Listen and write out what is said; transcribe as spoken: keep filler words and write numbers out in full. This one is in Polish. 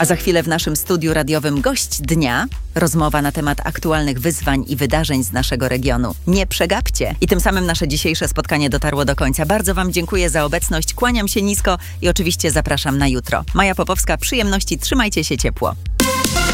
A za chwilę w naszym studiu radiowym gość dnia, rozmowa na temat aktualnych wyzwań i wydarzeń z naszego regionu. Nie przegapcie! I tym samym nasze dzisiejsze spotkanie dotarło do końca. Bardzo Wam dziękuję za obecność, kłaniam się nisko i oczywiście zapraszam na jutro. Maja Popowska, przyjemności, trzymajcie się ciepło.